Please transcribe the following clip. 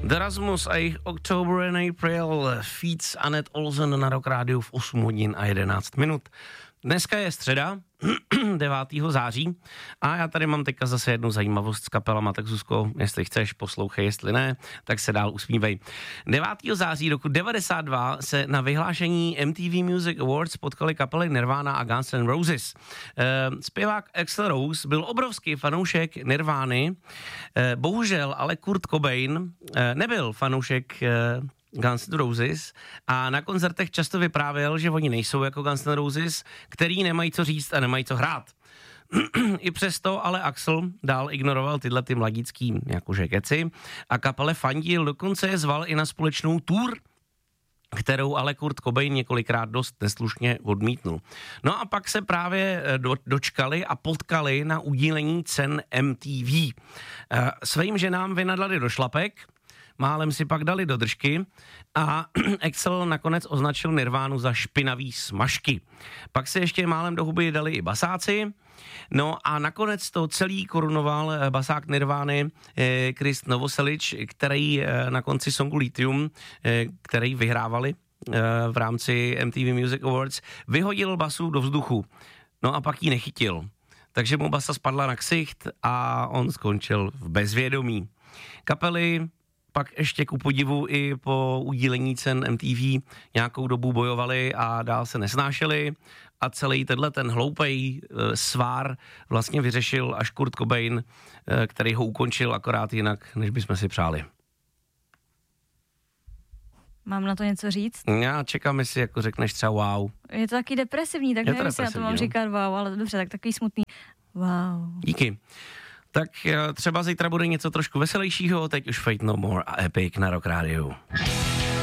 The Rasmus a jejich October and April feats Annette Olsen na Rock Rádiu v 8 hodin a 11 minut. Dneska je středa, 9. září a já tady mám teďka zase jednu zajímavost s kapelama, tak Zuzko, jestli chceš, poslouchej, jestli ne, tak se dál usmívej. 9. září roku 92 se na vyhlášení MTV Music Awards potkali kapely Nirvana a Guns N' Roses. Zpěvák Axl Rose byl obrovský fanoušek Nirvány, bohužel ale Kurt Cobain nebyl fanoušek Guns N' Roses a na koncertech často vyprávěl, že oni nejsou jako Guns N' Roses, který nemají co říct a nemají co hrát. I přesto ale Axl dál ignoroval tyhle ty mladícký jakože keci a kapele fandil, dokonce je zval i na společnou tour, kterou ale Kurt Cobain několikrát dost neslušně odmítnul. No a pak se právě dočkali a potkali na udílení cen MTV. Svým ženám vynadali do šlapek, málem si pak dali do držky a Axl nakonec označil Nirvánu za špinavý smažky. Pak se ještě málem do huby dali i basáci, no a nakonec to celý korunoval basák Nirvány Chris Novoselic, který na konci songu Lithium, který vyhrávali v rámci MTV Music Awards, vyhodil basu do vzduchu, no a pak ji nechytil. Takže mu basa spadla na ksicht a on skončil v bezvědomí. Kapely pak ještě ku podivu i po udílení cen MTV nějakou dobu bojovali a dál se nesnášeli a celý ten hloupej svár vlastně vyřešil až Kurt Cobain, který ho ukončil akorát jinak, než bychom si přáli. Mám na to něco říct? Já čekám, jestli jako řekneš třeba wow. Je to taky depresivní, tak nevím, jestli na to mám říkat wow, ale dobře, tak takový smutný wow. Díky. Tak třeba zítra bude něco trošku veselějšího, teď už Fate No More a Epic na Rock Rádiu.